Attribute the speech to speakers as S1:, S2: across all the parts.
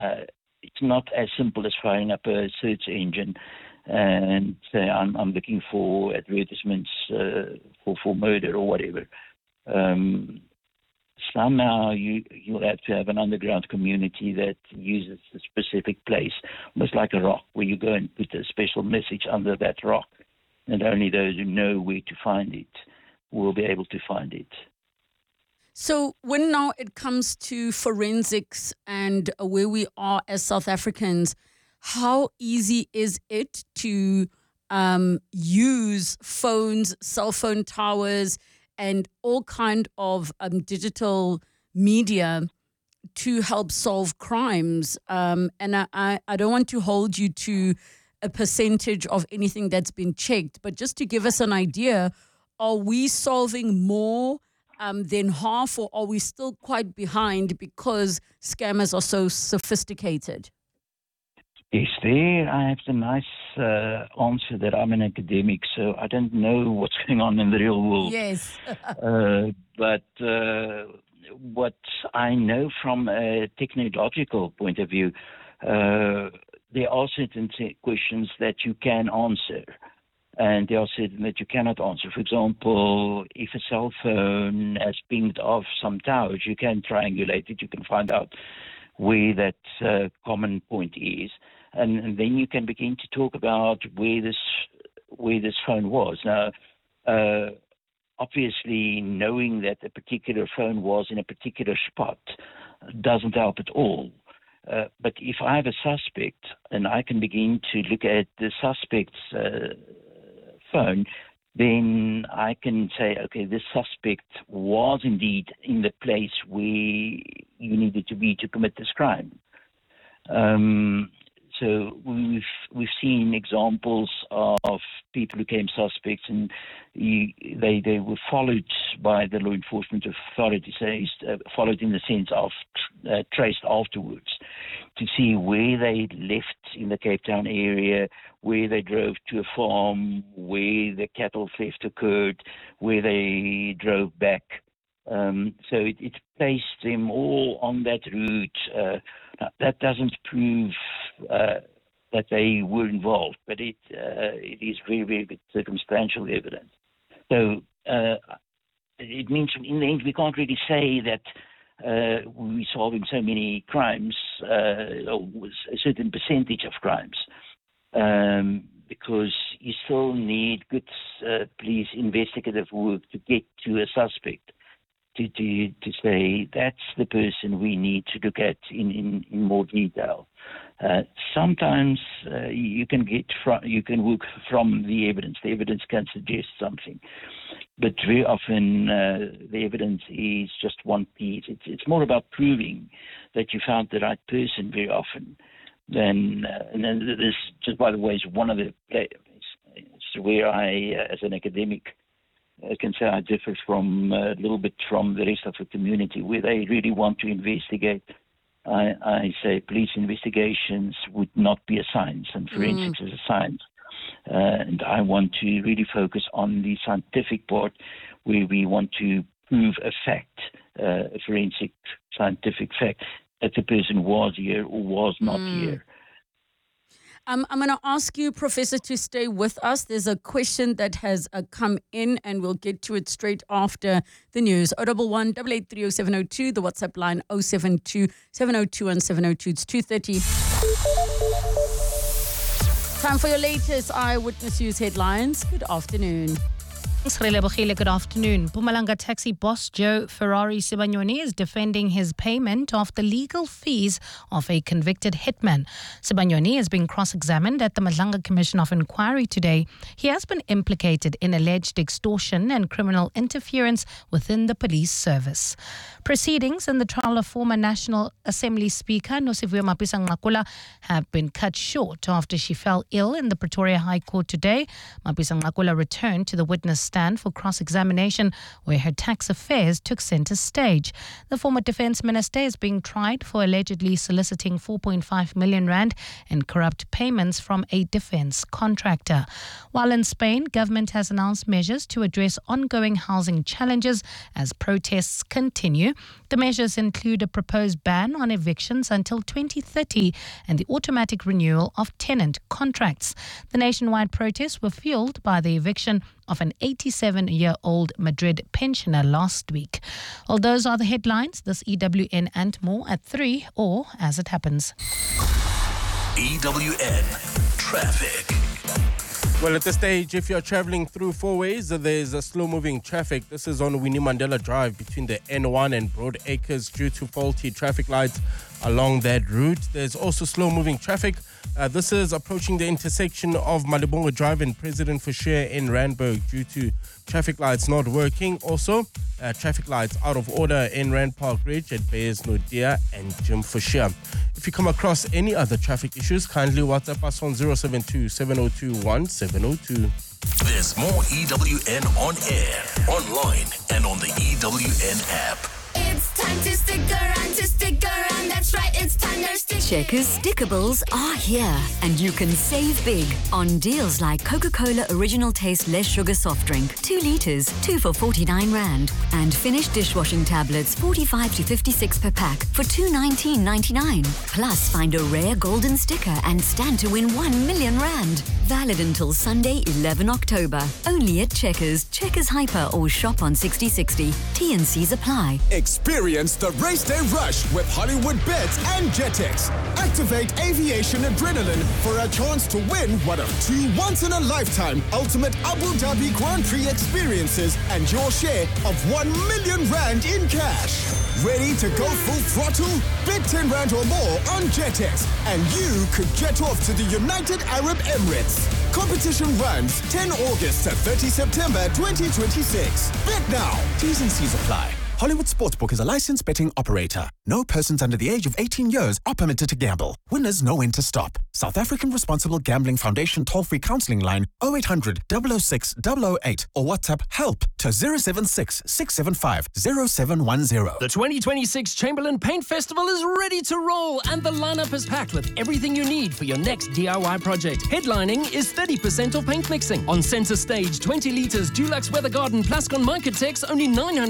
S1: it's not as simple as firing up a search engine and say, I'm looking for advertisements for murder or whatever. Somehow you'll have to have an underground community that uses a specific place, almost like a rock, where you go and put a special message under that rock, and only those who know where to find it will be able to find it.
S2: So when now it comes to forensics and where we are as South Africans, how easy is it to use phones, cell phone towers, and all kind of digital media to help solve crimes? And I don't want to hold you to a percentage of anything that's been checked, but just to give us an idea, are we solving more than half, or are we still quite behind because scammers are so sophisticated?
S1: Yes, there I have the nice answer that I'm an academic, so I don't know what's going on in the real world.
S2: Yes.
S1: But what I know from a technological point of view, there are certain questions that you can answer, and there are certain that you cannot answer. For example, if a cell phone has pinged off some towers, you can triangulate it. You can find out where that common point is, and then you can begin to talk about where this phone was. Now, obviously, knowing that a particular phone was in a particular spot doesn't help at all. But if I have a suspect and I can begin to look at the suspect's phone, then I can say, okay, this suspect was indeed in the place where you needed to be to commit this crime. So we've seen examples of people who became suspects, and they were followed by the law enforcement authorities, followed in the sense of traced afterwards to see where they left in the Cape Town area, where they drove to a farm, where the cattle theft occurred, where they drove back. So it placed them all on that route. That doesn't prove that they were involved, but it is very, very good circumstantial evidence. So it means in the end we can't really say that we're solving so many crimes, or a certain percentage of crimes, because you still need good police investigative work to get to a suspect. To say that's the person we need to look at in more detail. Sometimes you can work from the evidence. The evidence can suggest something, but very often the evidence is just one piece. It's more about proving that you found the right person very often. And then this, just by the way, is one of the places where I, as an academic, I can say I differ from a little bit from the rest of the community, where they really want to investigate. I say police investigations would not be a science, and forensics is a science. And I want to really focus on the scientific part, where we want to prove a fact, a forensic scientific fact, that the person was here or was not here.
S2: I'm going to ask you, Professor, to stay with us. There's a question that has come in, and we'll get to it straight after the news. 011 883 0702, the WhatsApp line 072 702 1702. It's 2:30. Time for your latest Eyewitness News headlines. Good afternoon.
S3: Thanks, Relebogile. Good afternoon. Mpumalanga taxi boss Joe Ferrari Sibanyoni is defending his payment of the legal fees of a convicted hitman. Sibanyoni is being cross-examined at the Madlanga Commission of Inquiry today. He has been implicated in alleged extortion and criminal interference within the police service. Proceedings in the trial of former National Assembly Speaker Nosiviwe Mapisa-Nqakula have been cut short after she fell ill in the Pretoria High Court today. Mapisa-Nqakula returned to the witness stand for cross-examination, where her tax affairs took centre stage. The former defence minister is being tried for allegedly soliciting 4.5 million rand in corrupt payments from a defence contractor. While in Spain, government has announced measures to address ongoing housing challenges as protests continue. The measures include a proposed ban on evictions until 2030 and the automatic renewal of tenant contracts. The nationwide protests were fueled by the eviction of an 87-year-old Madrid pensioner last week. Well, those are the headlines. This EWN and more at 3 or as it happens.
S4: EWN Traffic.
S5: Well, at this stage, if you're traveling through four ways, there's a slow-moving traffic. This is on Winnie Mandela Drive between the N1 and Broad Acres due to faulty traffic lights along that route. There's also slow-moving traffic. This is approaching the intersection of Malibongo Drive and President Forshare in Randburg due to traffic lights not working. Also, traffic lights out of order in Rand Park Ridge at Bayes Nodia and Jim Forshare. If you come across any other traffic issues, kindly WhatsApp us on 072-702-1702.
S4: There's more EWN on air, online, and on the EWN app.
S6: It's time to stick around, that's right, it's time to stick. Checkers Stickables are here, and you can save big on deals like Coca-Cola Original Taste Less Sugar Soft Drink, 2 litres, 2 for 49 Rand, and Finish dishwashing tablets, 45 to 56 per pack for 219.99. Plus, find a rare golden sticker and stand to win 1 million Rand. Valid until Sunday, 11 October. Only at Checkers, Checkers Hyper, or shop on 6060. T&Cs apply.
S7: Experience the race day rush with Hollywood Bets and Jetix. Activate aviation adrenaline for a chance to win one of 2 once-in-a-lifetime ultimate Abu Dhabi Grand Prix experiences and your share of 1 million Rand in cash. Ready to go full throttle? Bet 10 Rand or more on Jetix and you could jet off to the United Arab Emirates. Competition runs 10 August to 30 September 2026. Bet now. T's and C's apply. Hollywood Sportsbook is a licensed betting operator. No persons under the age of 18 years are permitted to gamble. Winners know when to stop. South African Responsible Gambling Foundation toll-free counselling line 0800 006 008 or WhatsApp help to 076 675 0710.
S8: The 2026 Chamberlain Paint Festival is ready to roll and the lineup is packed with everything you need for your next DIY project. Headlining is 30% off paint mixing. On center stage, 20 litres Dulux Weather Garden Plascon Micatex, only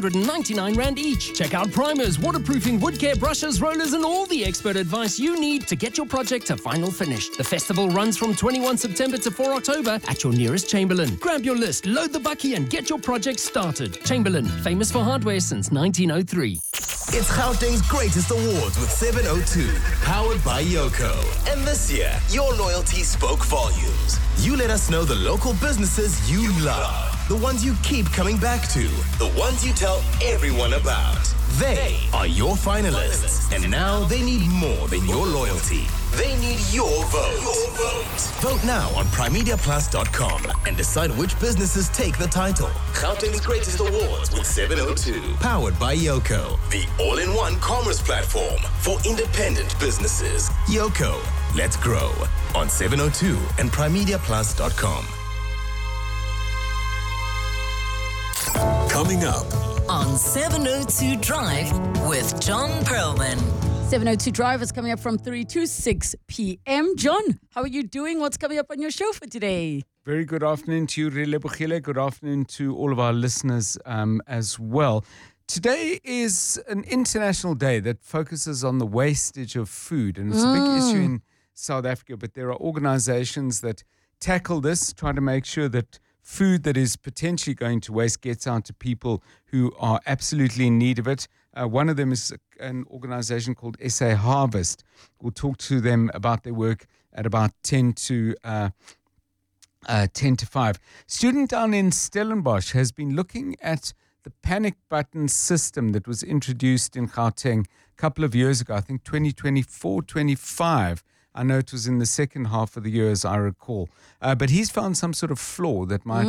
S8: 999 Rand each. Check out primers, waterproofing, wood care, brushes, rollers and all the expert advice you need to get your project to final finish. The festival runs from 21 September to 4 October at your nearest Chamberlain. Grab your list, load the bucky and get your project started. Chamberlain, famous for hardware since 1903.
S4: It's Gauteng's greatest awards with 702, powered by Yoko. And this year, your loyalty spoke volumes. You let us know the local businesses you love. The ones you keep coming back to. The ones you tell everyone about. They are your finalists. And now they need more than your loyalty. They need your vote. Vote now on primediaplus.com and decide which businesses take the title. Gauteng's greatest awards with 702. Powered by Yoko. The all-in-one commerce platform for independent businesses. Yoko. Let's grow. On 702 and primediaplus.com. Coming up
S6: On 702 Drive with John Perlman.
S2: 702 Drive is coming up from 3 to 6 p.m. John, how are you doing? What's coming up on your show for today?
S9: Very good afternoon to you, Relebogile. Good afternoon to all of our listeners as well. Today is an international day that focuses on the wastage of food, and it's a big issue in South Africa, but there are organizations that tackle this, trying to make sure that food that is potentially going to waste gets out to people who are absolutely in need of it. One of them is an organization called SA Harvest. We'll talk to them about their work at about 10 to 5. Student down in Stellenbosch has been looking at the panic button system that was introduced in Gauteng a couple of years ago, I think 2024-25. I know it was in the second half of the year, as I recall. But he's found some sort of flaw that might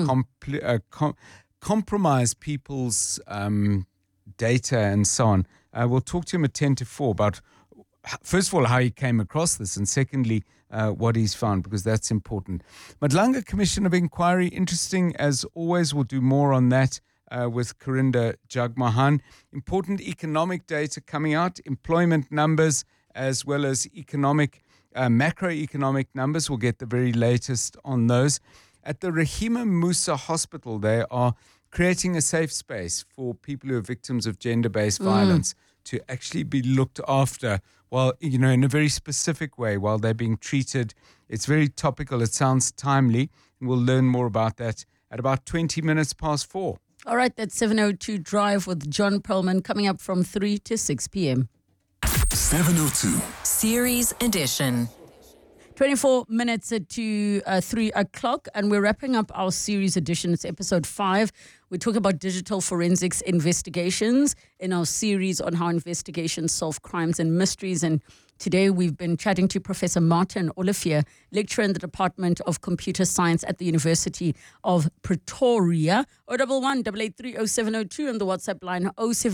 S9: compromise people's data and so on. We'll talk to him at 10 to 4 about first of all, how he came across this, and secondly, what he's found, because that's important. Madlanga Commission of Inquiry, interesting as always. We'll do more on that with Karinda Jagmohan. Important economic data coming out, employment numbers, as well as macroeconomic numbers. We'll get the very latest on those. At the Rahima Musa Hospital, they are creating a safe space for people who are victims of gender-based violence to actually be looked after while, in a very specific way while they're being treated. It's very topical. It sounds timely. And we'll learn more about that at about 20 minutes past 4.
S2: All right, that's 702 Drive with John Perlman coming up from 3 to 6 p.m.
S4: 702.
S10: Series Edition.
S2: 24 minutes to 3 o'clock, and we're wrapping up our series edition. It's episode 5. We talk about digital forensics investigations in our series on how investigations solve crimes and mysteries. And today we've been chatting to Professor Martin Olivier, lecturer in the Department of Computer Science at the University of Pretoria. 011-883-0702 and the WhatsApp line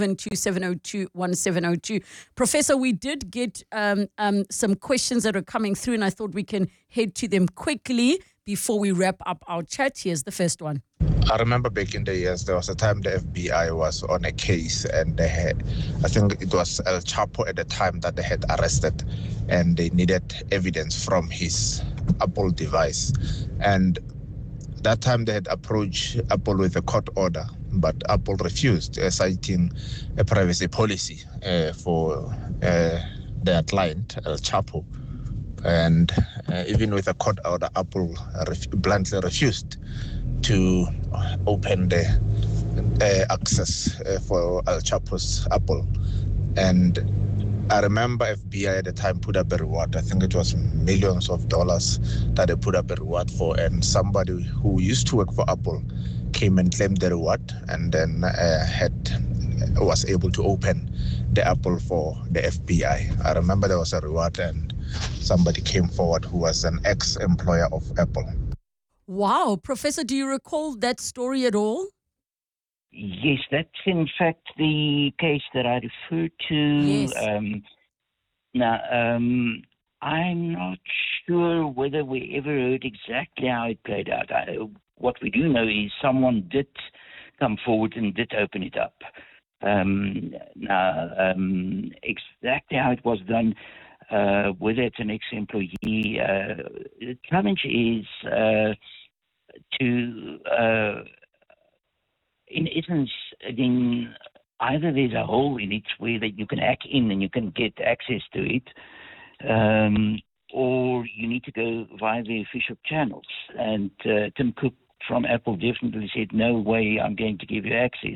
S2: 0727021702. Professor, we did get some questions that are coming through, and I thought we can head to them quickly before we wrap up our chat. Here's the first one.
S11: I remember back in the years, there was a time the FBI was on a case, and they had, I think it was El Chapo at the time that they had arrested, and they needed evidence from his Apple device. And that time they had approached Apple with a court order, but Apple refused, citing a privacy policy for their client, El Chapo. And even with a court order, Apple bluntly refused to open the access for El Chapo's Apple. And I remember FBI at the time put up a reward. I think it was millions of dollars that they put up a reward for. And somebody who used to work for Apple came and claimed the reward, and then was able to open the Apple for the FBI. I remember there was a reward, and somebody came forward who was an ex-employer of Apple.
S2: Wow. Professor, do you recall that story at all?
S1: Yes, that's in fact the case that I referred to.
S2: Yes.
S1: I'm not sure whether we ever heard exactly how it played out. What we do know is someone did come forward and did open it up. Exactly how it was done, whether it's an ex-employee, the challenge is in essence, then either there's a hole in it where that you can hack in and you can get access to it, or you need to go via the official channels. And Tim Cook from Apple definitely said, no way, I'm going to give you access.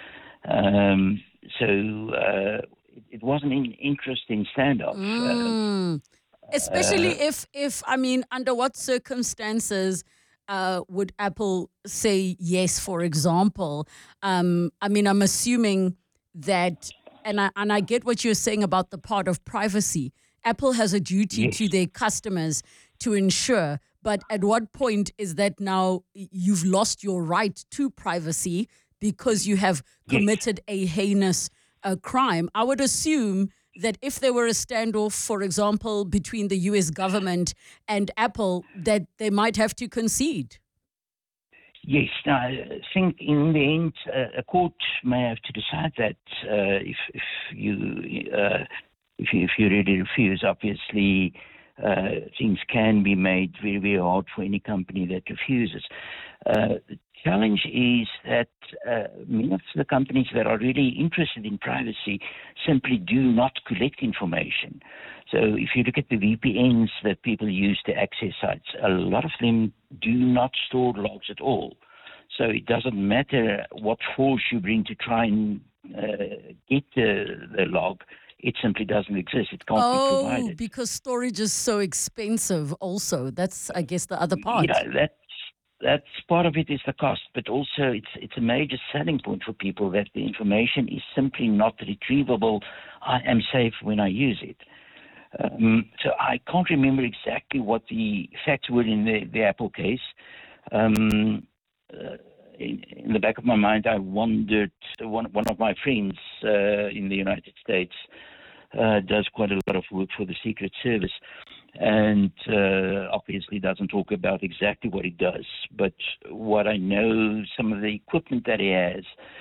S1: It was an interesting standoff.
S2: Especially if under what circumstances would Apple say yes, for example? I'm assuming that, and I get what you're saying about the part of privacy. Apple has a duty to their customers to ensure, but at what point is that now you've lost your right to privacy because you have committed a heinous crime? I would assume that if there were a standoff, for example, between the U.S. government and Apple, that they might have to concede.
S1: Yes, I think in the end, a court may have to decide that if you really refuse. Obviously, things can be made very, very hard for any company that refuses. The challenge is that many of the companies that are really interested in privacy simply do not collect information. So if you look at the VPNs that people use to access sites, a lot of them do not store logs at all. So it doesn't matter what force you bring to try and get the log. It simply doesn't exist. It can't be provided.
S2: Oh, because storage is so expensive also. That's, I guess, the other part.
S1: Yeah, that's part of it is the cost, but also it's a major selling point for people that the information is simply not retrievable. I am safe when I use it. So I can't remember exactly what the facts were in the Apple case. In the back of my mind, I wondered, one of my friends in the United States does quite a lot of work for the Secret Service, and obviously doesn't talk about exactly what he does. But what I know, some of the equipment that he has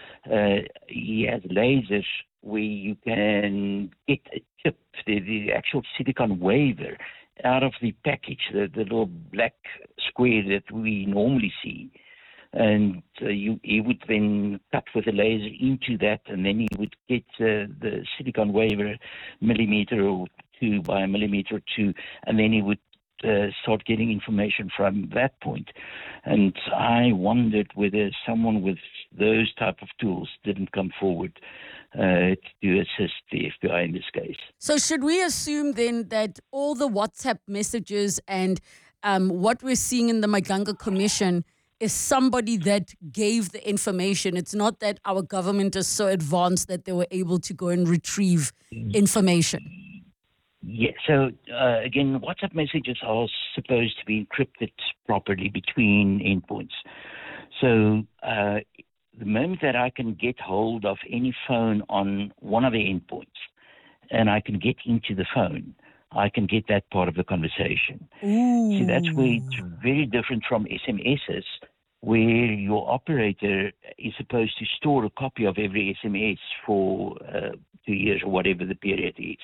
S1: lasers where you can get a chip, the actual silicon wafer, out of the package, the little black square that we normally see. And he would then cut with a laser into that, and then he would get the silicon wafer millimeter or two by a millimeter or two, and then he would start getting information from that point. And I wondered whether someone with those type of tools didn't come forward to assist the FBI in this case.
S2: So should we assume then that all the WhatsApp messages and what we're seeing in the Maganga Commission is somebody that gave the information? It's not that our government is so advanced that they were able to go and retrieve information.
S1: Yeah, so again, WhatsApp messages are supposed to be encrypted properly between endpoints. So the moment that I can get hold of any phone on one of the endpoints and I can get into the phone, I can get that part of the conversation.
S2: Ooh.
S1: See, that's where it's very different from SMSs, where your operator is supposed to store a copy of every SMS for 2 years or whatever the period is.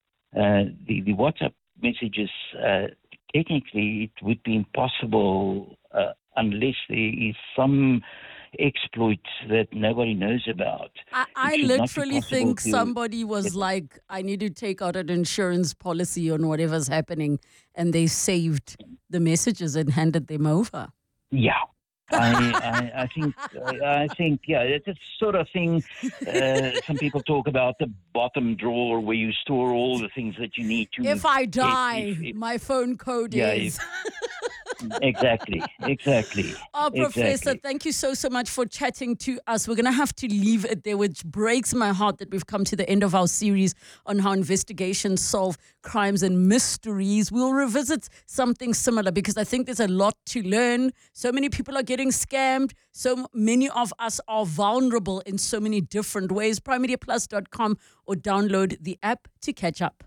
S1: The WhatsApp messages, technically, it would be impossible unless there is some exploit that nobody knows about.
S2: I literally think somebody was like, I need to take out an insurance policy on whatever's happening, and they saved the messages and handed them over.
S1: Yeah. I think, yeah, it's a sort of thing. Some people talk about the bottom drawer where you store all the things that you need to.
S2: If I die, my phone code is.
S1: Exactly.
S2: Oh, Professor, thank you so much for chatting to us. We're going to have to leave it there, which breaks my heart that we've come to the end of our series on how investigations solve crimes and mysteries. We'll revisit something similar because I think there's a lot to learn. So many people are getting scammed. So many of us are vulnerable in so many different ways. PrimeMediaPlus.com or download the app to catch up.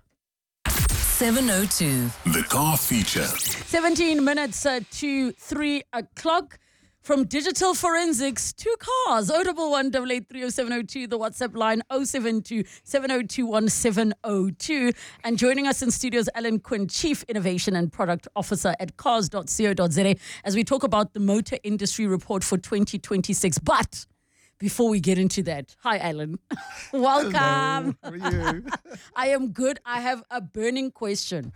S10: 702.
S4: The car feature.
S2: 17 minutes to 3 o'clock. From digital forensics to cars. 011-883-0702, the WhatsApp line 072-702-1702. And joining us in studios, Alan Quinn, Chief Innovation and Product Officer at cars.co.za, as we talk about the motor industry report for 2026. But before we get into that, hi, Alan. Welcome.
S12: Hello. How are you?
S2: I am good. I have a burning question.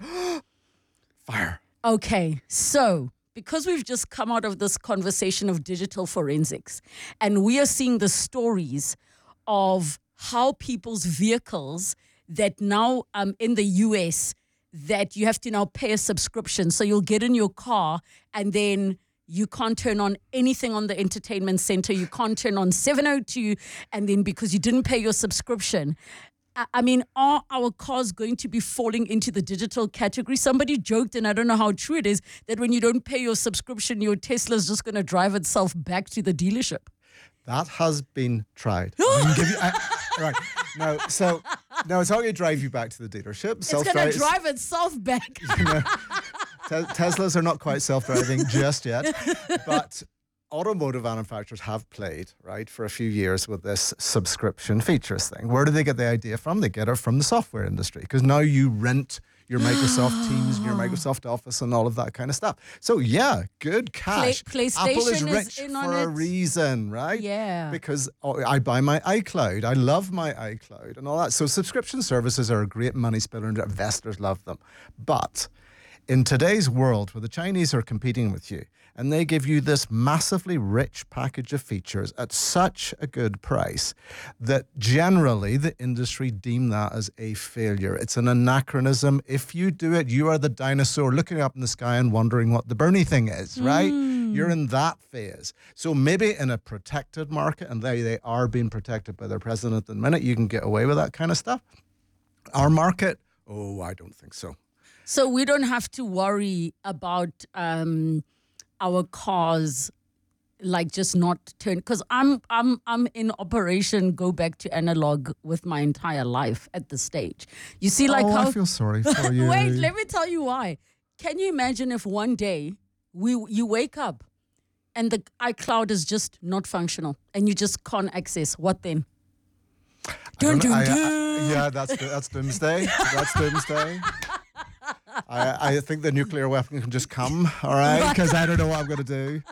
S12: Fire.
S2: Okay, so because we've just come out of this conversation of digital forensics, and we are seeing the stories of how people's vehicles that now in the US, that you have to now pay a subscription. So you'll get in your car and then you can't turn on anything on the entertainment center. You can't turn on 702. And then because you didn't pay your subscription, I mean, are our cars going to be falling into the digital category? Somebody joked, and I don't know how true it is, that when you don't pay your subscription, your Tesla is just going to drive itself back to the dealership.
S12: That has been tried. Right. No, it's not going to drive you back to the dealership.
S2: It's going to drive itself back.
S12: Teslas are not quite self-driving just yet, but automotive manufacturers have played, right, for a few years with this subscription features thing. Where do they get the idea from? They get it from the software industry, because now you rent your Microsoft Teams and your Microsoft Office and all of that kind of stuff. So yeah, good cash.
S2: PlayStation
S12: Apple is rich
S2: in
S12: for a reason, right?
S2: Yeah.
S12: Because I buy my iCloud. I love my iCloud and all that. So subscription services are a great money spinner and investors love them. But in today's world where the Chinese are competing with you and they give you this massively rich package of features at such a good price that generally the industry deem that as a failure. It's an anachronism. If you do it, you are the dinosaur looking up in the sky and wondering what the Bernie thing is, right? You're in that phase. So maybe in a protected market, and they are being protected by their president at the minute, you can get away with that kind of stuff. Our market, I don't think so.
S2: So we don't have to worry about our cars like just not turn, because I'm in operation go back to analog with my entire life at this stage. You see, like how
S12: I feel sorry for you.
S2: Wait, let me tell you why. Can you imagine if one day you wake up and the iCloud is just not functional and you just can't access? What then?
S12: Yeah, that's doomsday. That's doomsday. I think the nuclear weapon can just come, all right? Because I don't know what I'm going to do.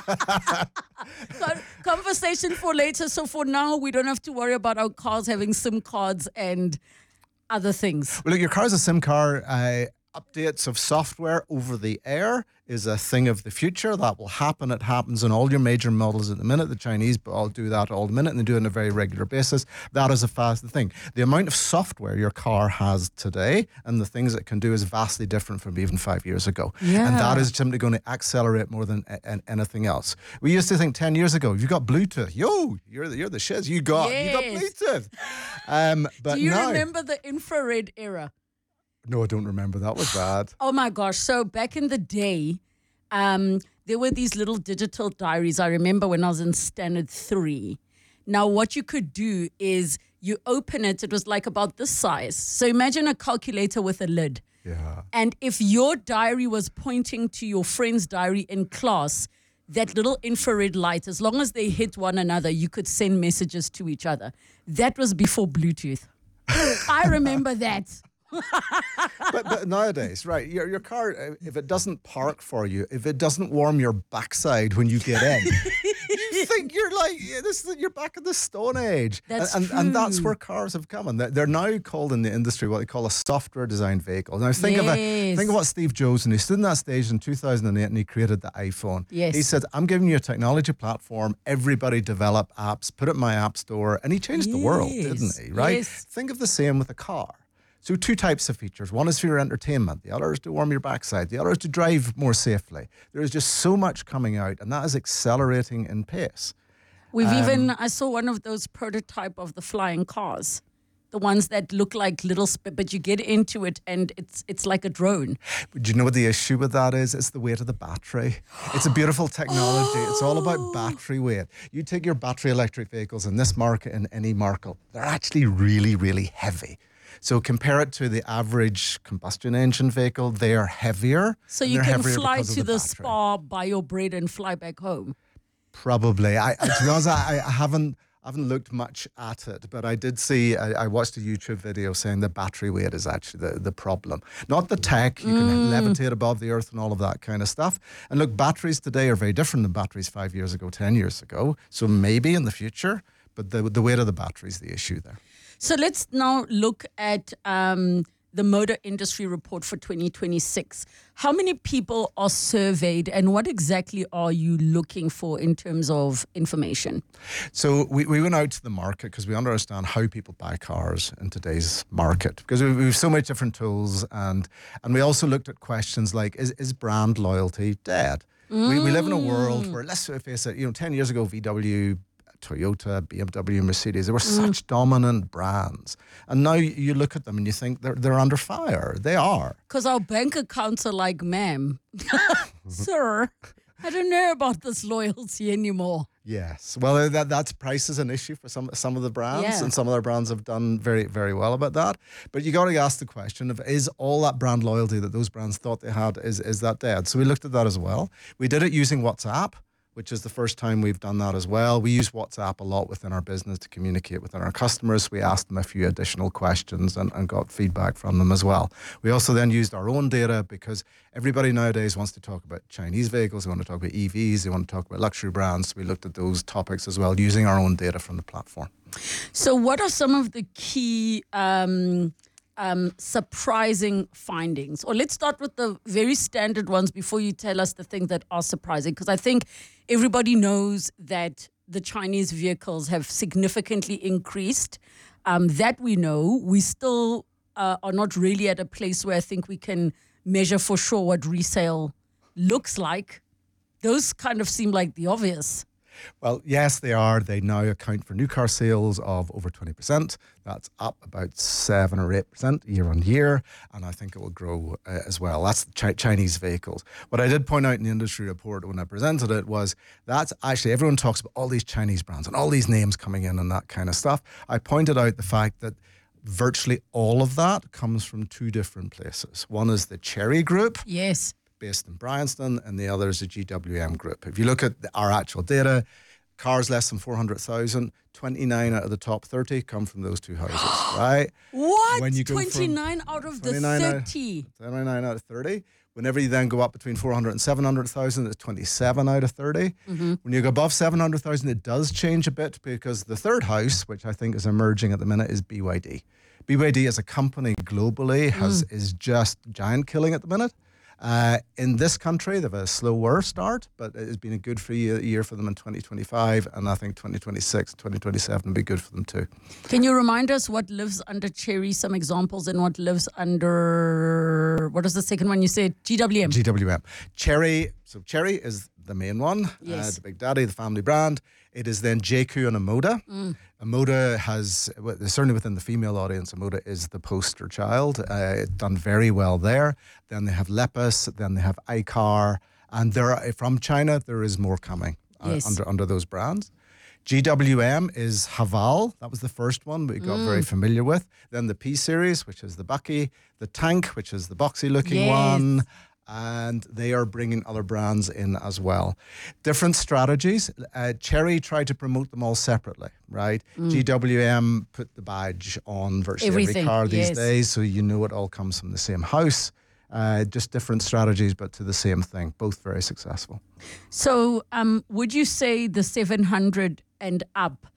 S2: Conversation for later. So for now, we don't have to worry about our cars having SIM cards and other things.
S12: Well, look, your car's a SIM card. Updates of software over the air is a thing of the future. That will happen. It happens in all your major models at the minute. The Chinese all do that all the minute, and they do it on a very regular basis. That is a fast thing. The amount of software your car has today and the things it can do is vastly different from even 5 years ago.
S2: Yeah.
S12: And that is simply going to accelerate more than anything else. We used to think 10 years ago, if you got Bluetooth, you're the shiz. You got Bluetooth. But
S2: do you
S12: now,
S2: remember the infrared era?
S12: No, I don't remember. That was bad.
S2: Oh my gosh. So back in the day, there were these little digital diaries. I remember when I was in standard 3. Now, what you could do is you open it. It was like about this size. So imagine a calculator with a lid.
S12: Yeah.
S2: And if your diary was pointing to your friend's diary in class, that little infrared light, as long as they hit one another, you could send messages to each other. That was before Bluetooth. I remember that.
S12: but nowadays, right, your car, if it doesn't park for you, if it doesn't warm your backside when you get in, you think you're like, you're back in the Stone Age. And that's where cars have come. And they're now called in the industry what they call a software-designed vehicle. Now think of what Steve Jobs, and he stood on that stage in 2008 and he created the iPhone.
S2: Yes.
S12: He said, I'm giving you a technology platform, everybody develop apps, put it in my app store, and he changed the world, didn't he, right?
S2: Yes.
S12: Think of the same with a car. So 2 types of features. One is for your entertainment. The other is to warm your backside. The other is to drive more safely. There is just so much coming out, and that is accelerating in pace.
S2: I saw one of those prototype of the flying cars. The ones that look like little, but you get into it and it's like a drone.
S12: Do you know what the issue with that is? It's the weight of the battery. It's a beautiful technology. It's all about battery weight. You take your battery electric vehicles in this market and any market, they're actually really, really heavy. So compare it to the average combustion engine vehicle, they are heavier.
S2: So you can fly to the spa, buy your bread and fly back home.
S12: Probably. To be honest, I haven't looked much at it, but I did see, I watched a YouTube video saying the battery weight is actually the problem. Not the tech, you can levitate above the earth and all of that kind of stuff. And look, batteries today are very different than batteries 5 years ago, 10 years ago. So maybe in the future, but the weight of the battery is the issue there.
S2: So let's now look at the motor industry report for 2026. How many people are surveyed and what exactly are you looking for in terms of information?
S12: So we went out to the market because we understand how people buy cars in today's market, because we have so many different tools, and we also looked at questions like, is brand loyalty dead? We live in a world where, let's face it, 10 years ago, VW, Toyota, BMW, Mercedes, they were such dominant brands. And now you look at them and you think they're under fire. They are.
S2: Because our bank accounts are like, ma'am, sir, I don't know about this loyalty anymore.
S12: Yes. Well, that's price is an issue for some of the brands, and some of their brands have done very, very well about that. But you got to ask the question of, is all that brand loyalty that those brands thought they had, is that dead? So we looked at that as well. We did it using WhatsApp, which is the first time we've done that as well. We use WhatsApp a lot within our business to communicate with our customers. We asked them a few additional questions and got feedback from them as well. We also then used our own data, because everybody nowadays wants to talk about Chinese vehicles, they want to talk about EVs, they want to talk about luxury brands. We looked at those topics as well, using our own data from the platform.
S2: So what are some of the key surprising findings? Or let's start with the very standard ones before you tell us the things that are surprising, because I think everybody knows that the Chinese vehicles have significantly increased. That we know. We still are not really at a place where I think we can measure for sure what resale looks like. Those kind of seem like the obvious.
S12: Well, yes, they are. They now account for new car sales of over 20%. That's up about 7 or 8% year on year, and I think it will grow as well. That's Chinese vehicles. What I did point out in the industry report when I presented it was that's actually, everyone talks about all these Chinese brands and all these names coming in and that kind of stuff. I pointed out the fact that virtually all of that comes from two different places. One is the Chery Group.
S2: Yes.
S12: Based in Bryanston, and the other is the GWM Group. If you look at our actual data, cars less than 400,000, 29 out of the top 30 come from those two houses, right?
S2: What?
S12: When you go
S2: 29 out of the 30?
S12: 29 out of 30. Whenever you then go up between 400 and 700,000, it's 27 out of 30.
S2: Mm-hmm.
S12: When you go above 700,000, it does change a bit because the third house, which I think is emerging at the minute, is BYD. BYD as a company globally is just giant killing at the minute. In this country, they've had a slower start, but it has been a good year for them in 2025, and I think 2026, 2027 will be good for them too.
S2: Can you remind us what lives under Chery, some examples, and what lives under, what is the second one you said? GWM.
S12: GWM. Chery, so Chery is the main one,
S2: yes.
S12: The Big Daddy, the family brand. It is then JQ and Omoda. Omoda has, certainly within the female audience, Omoda is the poster child. It's done very well there. Then they have Lepus, then they have iCar, and from China, there is more coming under those brands. GWM is Haval. That was the first one we got very familiar with. Then the P Series, which is the Bucky. The Tank, which is the boxy-looking one. And they are bringing other brands in as well. Different strategies. Chery tried to promote them all separately, right? GWM put the badge on virtually every car these days, so you know it all comes from the same house. Just different strategies, but to the same thing. Both very successful.
S2: So would you say the 700 and up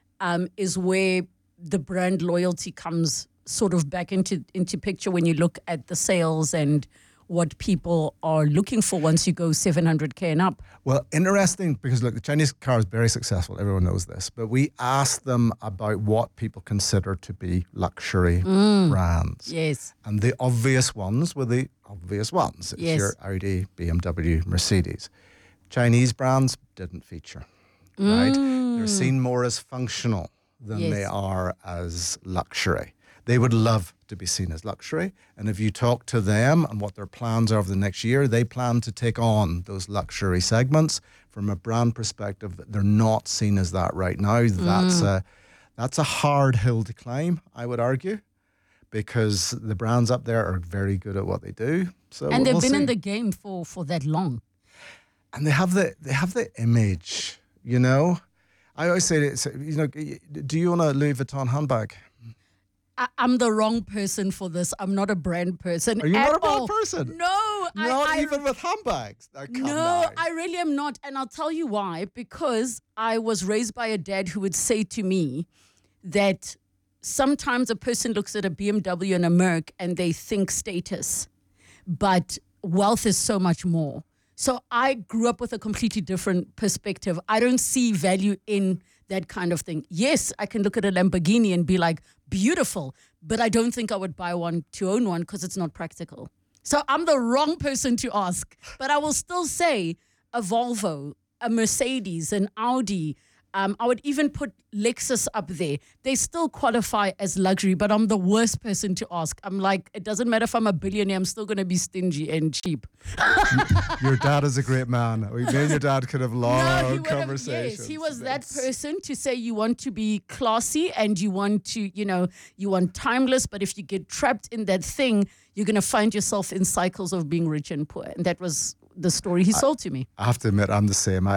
S2: is where the brand loyalty comes sort of back into picture when you look at the sales and what people are looking for once you go 700K and up?
S12: Well, interesting, because look, the Chinese car is very successful. Everyone knows this. But we asked them about what people consider to be luxury brands.
S2: Yes.
S12: And the obvious ones were the obvious ones. It's your Audi, BMW, Mercedes. Chinese brands didn't feature, right? They're seen more as functional than they are as luxury. They would love to be seen as luxury. And if you talk to them and what their plans are for the next year, they plan to take on those luxury segments. From a brand perspective, they're not seen as that right now. That's a hard hill to climb, I would argue, because the brands up there are very good at what they do. So
S2: and they've been in the game for that long.
S12: And they have the image, you know. I always say, do you own a Louis Vuitton handbag?
S2: I'm the wrong person for this. I'm not a brand person.
S12: Are you not a brand person?
S2: No.
S12: Not even with handbags?
S2: No, I really am not. And I'll tell you why. Because I was raised by a dad who would say to me that sometimes a person looks at a BMW and a Merc and they think status. But wealth is so much more. So I grew up with a completely different perspective. I don't see value in that kind of thing. Yes, I can look at a Lamborghini and be like, beautiful, but I don't think I would buy one to own one because it's not practical. So I'm the wrong person to ask, but I will still say a Volvo, a Mercedes, an Audi. I would even put Lexus up there. They still qualify as luxury, but I'm the worst person to ask. I'm like, it doesn't matter if I'm a billionaire, I'm still going to be stingy and cheap.
S12: Your dad is a great man. Me and your dad could have long conversations.
S2: Yes, he was that person to say you want to be classy and you want to, you want timeless, but if you get trapped in that thing, you're going to find yourself in cycles of being rich and poor. And that was the story he sold to me.
S12: I have to admit, I'm the same.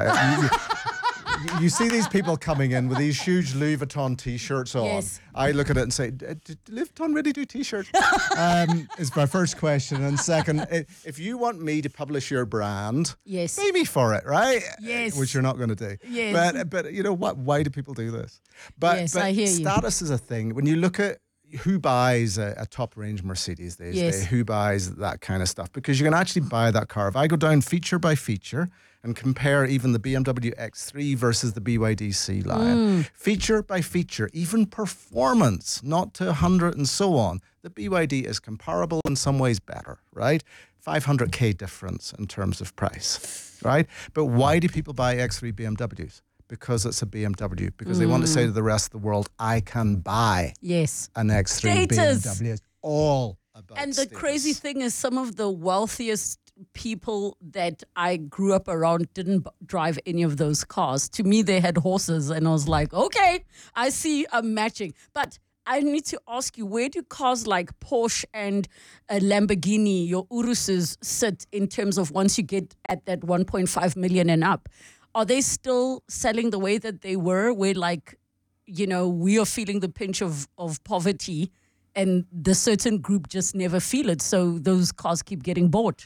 S12: You see these people coming in with these huge Louis Vuitton T-shirts on. Yes. I look at it and say, did Louis Vuitton really do T-shirts? Is my first question. And second, if you want me to publish your brand, pay me for it, right?
S2: Yes.
S12: Which you're not going to do.
S2: Yes.
S12: But you know what? Why do people do this? But
S2: I hear
S12: status is a thing. When you look at who buys a top range Mercedes these days, who buys that kind of stuff, because you can actually buy that car. If I go down feature by feature and compare even the BMW X3 versus the BYD Sea Lion, feature by feature, even performance, not to 100 and so on, the BYD is comparable, in some ways better, right? 500K difference in terms of price, right? But why do people buy X3 BMWs? because it's a BMW, because they want to say to the rest of the world, I can buy an X3 BMW. It's all about
S2: And the
S12: status.
S2: crazy thing is, some of the wealthiest people that I grew up around didn't drive any of those cars. To me, they had horses, and I was like, okay, I see I'm matching. But I need to ask you, where do cars like Porsche and Lamborghini, your Uruses, sit in terms of once you get at that 1.5 million and up? Are they still selling the way that they were, where we are feeling the pinch of poverty and the certain group just never feel it, so those cars keep getting bought?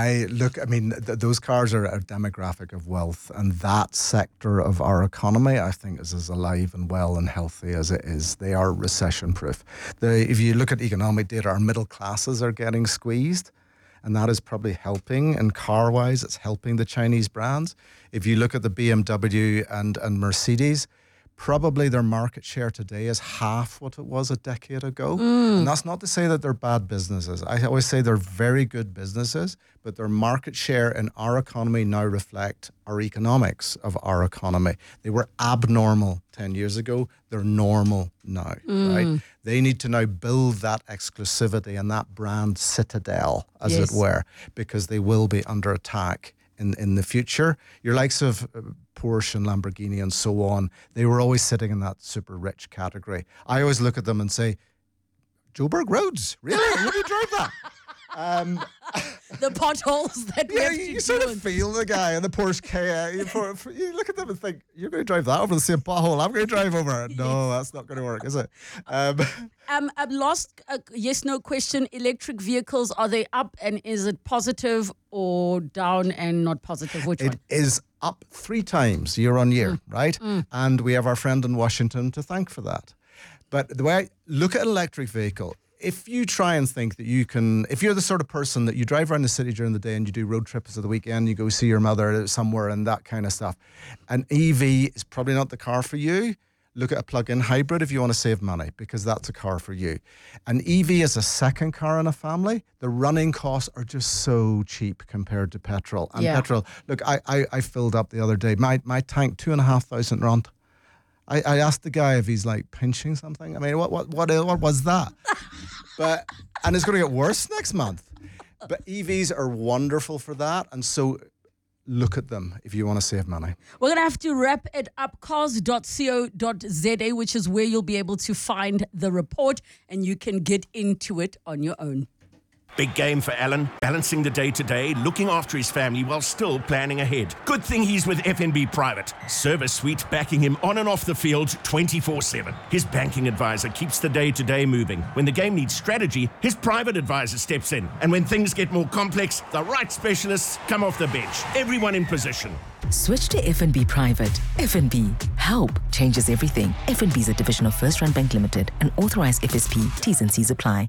S12: Those cars are a demographic of wealth, and that sector of our economy, I think, is as alive and well and healthy as it is. They are recession-proof. If you look at economic data, our middle classes are getting squeezed, and that is probably helping. And car-wise, it's helping the Chinese brands. If you look at the BMW and Mercedes, probably their market share today is half what it was a decade ago. And that's not to say that they're bad businesses. I always say they're very good businesses, but their market share in our economy now reflect our economics of our economy. They were abnormal 10 years ago. They're normal now, right? They need to now build that exclusivity and that brand citadel, as it were, because they will be under attack in the future. Your likes of Porsche and Lamborghini and so on, they were always sitting in that super rich category. I always look at them and say, Joburg roads, really? You drive that?
S2: The potholes that we have to
S12: you sort of feel the guy in the Porsche K. You look at them and think, you're going to drive that over the same pothole I'm going to drive over. No, that's not going to work, is it?
S2: I've lost a yes-no question. Electric vehicles, are they up, and is it positive or down and not positive? Which one?
S12: It is up 3 times year on year, right? And we have our friend in Washington to thank for that. But the way I look at an electric vehicle, if you try and think that you can, if you're the sort of person that you drive around the city during the day and you do road trips at the weekend, you go see your mother somewhere and that kind of stuff, an EV is probably not the car for you. Look at a plug-in hybrid if you want to save money, because that's a car for you. An EV is a second car in a family. The running costs are just so cheap compared to petrol. And petrol, look, I filled up the other day. My tank, 2,500 rand. I asked the guy if he's like pinching something. I mean, what was that? And it's going to get worse next month. But EVs are wonderful for that. And so look at them if you want to save money.
S2: We're going to have to wrap it up. Cars.co.za, which is where you'll be able to find the report, and you can get into it on your own.
S13: Big game for Alan, balancing the day-to-day, looking after his family while still planning ahead. Good thing he's with FNB Private. Service suite backing him on and off the field 24/7. His banking advisor keeps the day-to-day moving. When the game needs strategy, his private advisor steps in. And when things get more complex, the right specialists come off the bench. Everyone in position.
S10: Switch to FNB Private. FNB. Help changes everything. FNB is a division of First Rand Bank Limited, an authorized FSP. T's and C's apply.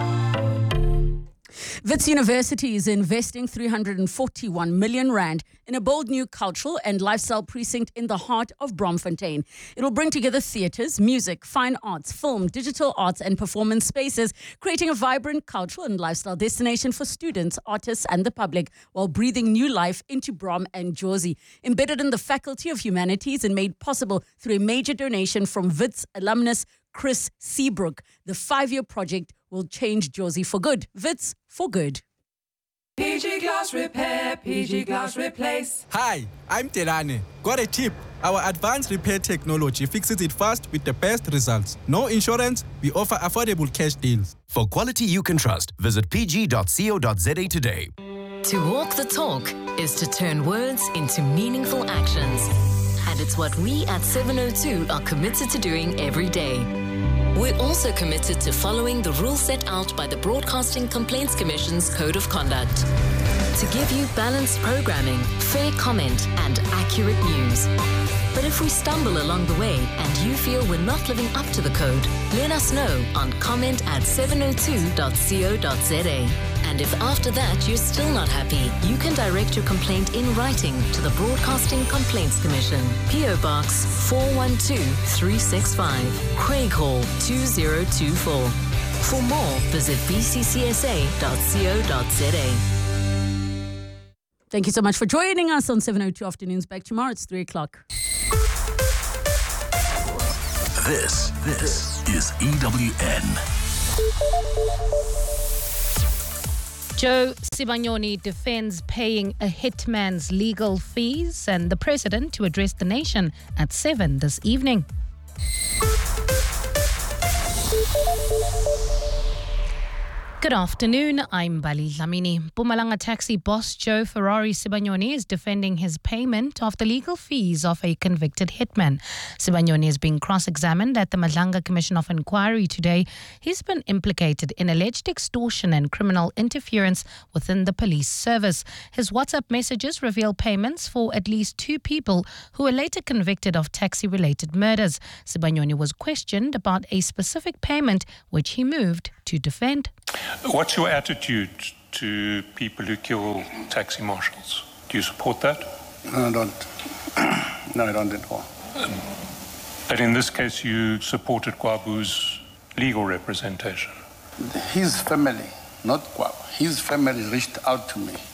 S2: Wits University is investing 341 million rand in a bold new cultural and lifestyle precinct in the heart of Bromfontein. It will bring together theatres, music, fine arts, film, digital arts and performance spaces, creating a vibrant cultural and lifestyle destination for students, artists and the public, while breathing new life into Brom and Jozi. Embedded in the Faculty of Humanities and made possible through a major donation from Wits alumnus Chris Seabrook, the 5-year project will change Jozi for good. Wits for good.
S14: PG Glass Repair, PG Glass Replace.
S15: Hi, I'm Terane. Got a tip. Our advanced repair technology fixes it fast with the best results. No insurance, we offer affordable cash deals.
S4: For quality you can trust, visit pg.co.za today.
S10: To walk the talk is to turn words into meaningful actions. And it's what we at 702 are committed to doing every day. We're also committed to following the rules set out by the Broadcasting Complaints Commission's Code of Conduct to give you balanced programming, fair comment, and accurate news. But if we stumble along the way and you feel we're not living up to the code, let us know on comment@702.co.za. And if after that you're still not happy, you can direct your complaint in writing to the Broadcasting Complaints Commission, PO Box 412365, Craig Hall 2024. For more, visit bccsa.co.za.
S2: Thank you so much for joining us on 702 Afternoons. Back tomorrow, it's 3 o'clock.
S4: This is EWN.
S3: Joe Sibanyoni defends paying a hitman's legal fees, and the president to address the nation at 7 this evening. Good afternoon, I'm Bali Lamini. Mpumalanga taxi boss Joe Ferrari Sibanyoni is defending his payment of the legal fees of a convicted hitman. Sibanyoni is being cross-examined at the Madlanga Commission of Inquiry today. He's been implicated in alleged extortion and criminal interference within the police service. His WhatsApp messages reveal payments for at least 2 people who were later convicted of taxi-related murders. Sibanyoni was questioned about a specific payment which he moved to defend.
S16: What's your attitude to people who kill taxi marshals? Do you support that?
S17: No, I don't. No, I don't at all.
S16: But in this case, you supported Kwabu's legal representation.
S17: His family, not Kwabu, his family reached out to me.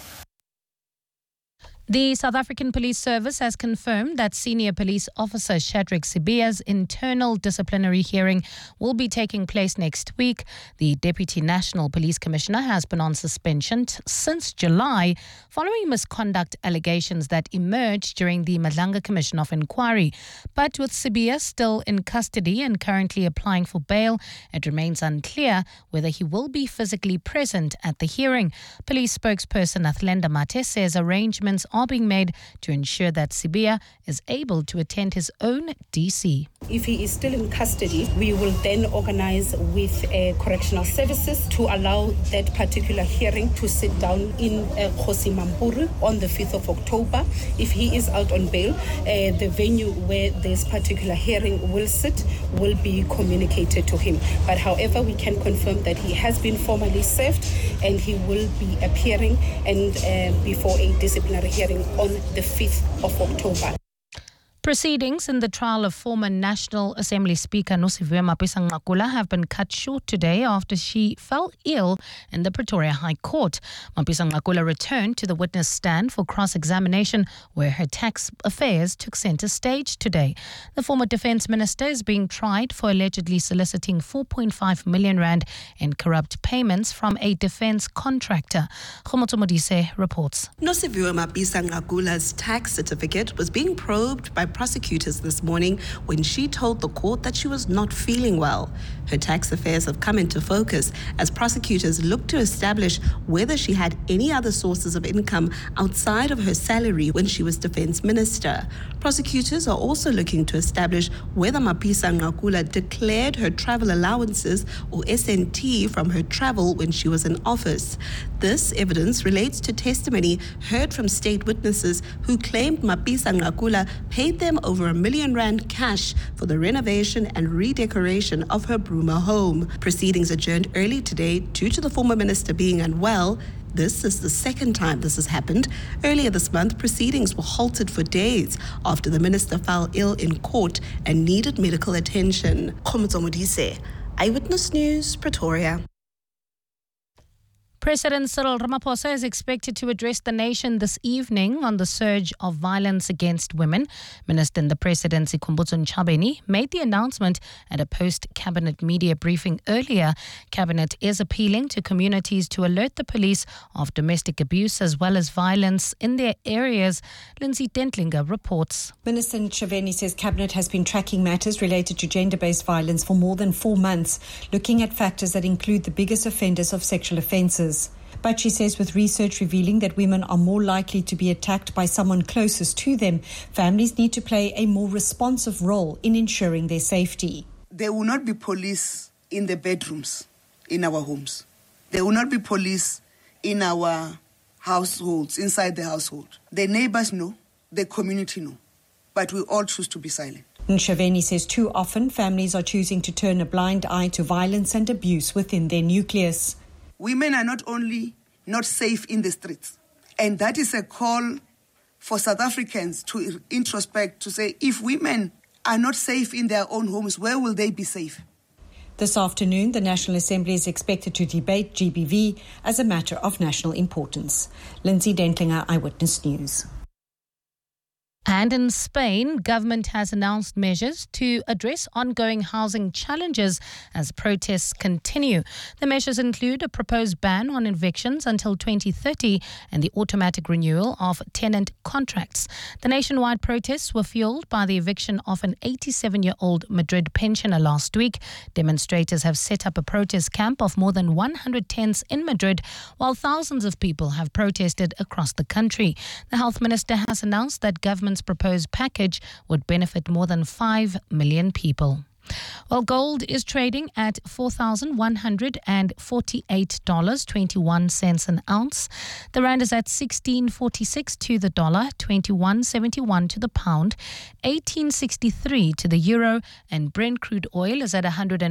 S3: The South African Police Service has confirmed that Senior Police Officer Shadrack Sibiya's internal disciplinary hearing will be taking place next week. The Deputy National Police Commissioner has been on suspension since July following misconduct allegations that emerged during the Madlanga Commission of Inquiry. But with Sibiya still in custody and currently applying for bail, it remains unclear whether he will be physically present at the hearing. Police spokesperson Athlenda Mate says arrangements are being made to ensure that Sibiya is able to attend his own DC.
S18: If he is still in custody, we will then organize with correctional services to allow that particular hearing to sit down in Kgosi Mampuru on the 5th of October. If he is out on bail, the venue where this particular hearing will sit will be communicated to him. But however, we can confirm that he has been formally served and he will be appearing and before a disciplinary hearing on the 5th of October.
S3: Proceedings in the trial of former National Assembly Speaker Nosiviwe Mapisa-Nqakula have been cut short today after she fell ill in the Pretoria High Court. Mapisa-Nqakula returned to the witness stand for cross-examination, where her tax affairs took centre stage today. The former Defence Minister is being tried for allegedly soliciting 4.5 million rand in corrupt payments from a defence contractor. Khomotso Modise reports.
S19: Nosiviwe Mapisa-Nqakula's tax certificate was being probed by prosecutors this morning when she told the court that she was not feeling well. Her tax affairs have come into focus as prosecutors look to establish whether she had any other sources of income outside of her salary when she was Defence Minister. Prosecutors are also looking to establish whether Mapisa-Nqakula declared her travel allowances or SNT from her travel when she was in office. This evidence relates to testimony heard from state witnesses who claimed Mapisa-Nqakula paid them over R1 million cash for the renovation and redecoration of her Bruma home. Proceedings adjourned early today due to the former minister being unwell. This is the second time this has happened. Earlier this month, proceedings were halted for days after the minister fell ill in court and needed medical attention. Khomotso Modise, Eyewitness News, Pretoria.
S3: President Cyril Ramaphosa is expected to address the nation this evening on the surge of violence against women. Minister in the Presidency Khumbudzo Ntshavheni made the announcement at a post-cabinet media briefing earlier. Cabinet is appealing to communities to alert the police of domestic abuse as well as violence in their areas. Lindsay Dentlinger reports.
S20: Minister Ntshavheni says Cabinet has been tracking matters related to gender-based violence for more than 4 months, looking at factors that include the biggest offenders of sexual offences. But she says with research revealing that women are more likely to be attacked by someone closest to them, families need to play a more responsive role in ensuring their safety.
S21: There will not be police in the bedrooms in our homes. There will not be police in our households, inside the household. The neighbors know, the community know, but we all choose to be silent.
S20: Ntshavheni says too often families are choosing to turn a blind eye to violence and abuse within their nucleus.
S21: Women are not only not safe in the streets, and that is a call for South Africans to introspect, to say, if women are not safe in their own homes, where will they be safe?
S20: This afternoon, the National Assembly is expected to debate GBV as a matter of national importance. Lindsay Dentlinger, Eyewitness News.
S3: And in Spain, government has announced measures to address ongoing housing challenges as protests continue. The measures include a proposed ban on evictions until 2030 and the automatic renewal of tenant contracts. The nationwide protests were fueled by the eviction of an 87-year-old Madrid pensioner last week. Demonstrators have set up a protest camp of more than 100 tents in Madrid, while thousands of people have protested across the country. The health minister has announced that government's proposed package would benefit more than 5 million people. Well, gold is trading at $4,148.21 an ounce. The rand is at 16.46 to the dollar, 21.71 to the pound, 18.63 to the euro, and Brent crude oil is at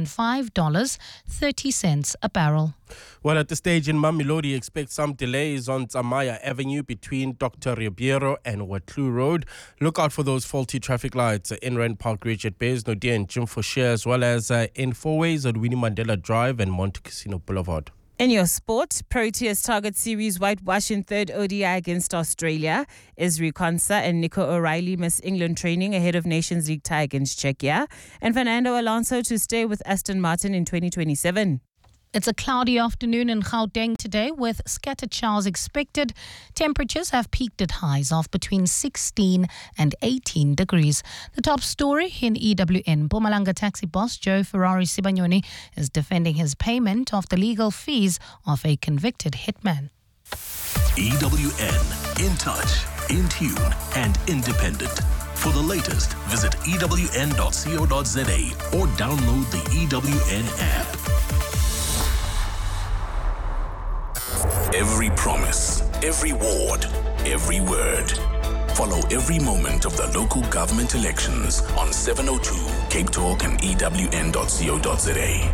S3: $105.30 a barrel.
S5: Well, at this stage in Mamelodi, expect some delays on Tsamaya Avenue between Dr. Ribeiro and Watlu Road. Look out for those faulty traffic lights in Rand Park Ridge at Bays, Nodia and Jim Faucher, as well as in Fourways at Winnie Mandela Drive and Monte Casino Boulevard.
S22: In your sport, Proteas target series whitewash in third ODI against Australia. Ezri Konsa and Nico O'Reilly miss England training ahead of Nations League tie against Czechia. And Fernando Alonso to stay with Aston Martin in 2027.
S3: It's a cloudy afternoon in Gauteng today with scattered showers expected. Temperatures have peaked at highs of between 16 and 18 degrees. The top story in EWN. Mpumalanga taxi boss Joe Ferrari Sibanyoni is defending his payment of the legal fees of a convicted hitman.
S23: EWN, in touch, in tune and independent. For the latest, visit ewn.co.za or download the EWN app. Every promise, every ward, every word. Follow every moment of the local government elections on 702 Cape Talk and ewn.co.za.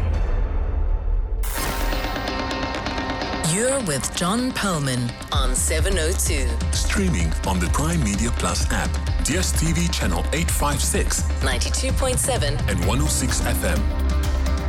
S10: You're with John Perlman on 702.
S23: Streaming on the Prime Media Plus app, DSTV channel 856,
S10: 92.7
S23: and 106 FM.